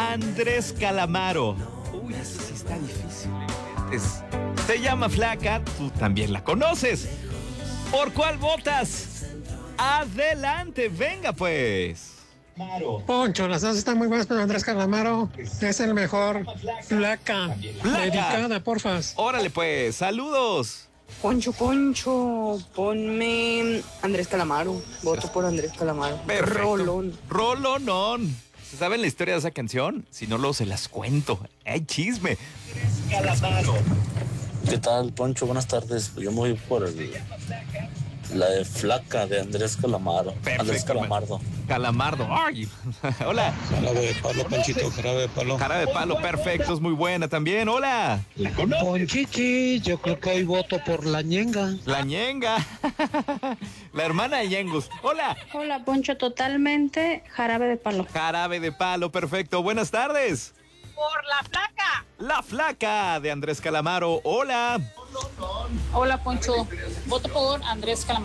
Andrés Calamaro. Uy, eso sí está difícil. Se llama Flaca, tú también la conoces. ¿Por cuál votas? Adelante, venga pues. Poncho, las dos están muy buenas, pero Andrés Calamaro es el mejor. Flaca. Dedicada, porfas. Órale pues, saludos. Poncho, ponme Andrés Calamaro. Voto por Andrés Calamaro. Perfecto. Rolón. Rolonón. ¿Saben la historia de esa canción? Si no, luego se las cuento. ¡Ay, chisme! Calamaro. ¿Qué tal, Poncho? Buenas tardes. Yo me voy por la de Flaca de Andrés Calamaro. Perfecto. Andrés Calamardo. Calamardo. ¡Ay! Hola. Jarabe de palo, Panchito, jarabe de palo. Cara de palo, perfecto. Es muy buena también. Hola. Ponchichi, yo creo que hoy voto por la ñenga. La ñenga. La hermana de Yengus. Hola. Hola, Poncho, totalmente jarabe de palo. Jarabe de palo, perfecto. Buenas tardes. Por la Flaca. La Flaca de Andrés Calamaro. Hola. Hola, Poncho. Voto por Andrés Calamaro.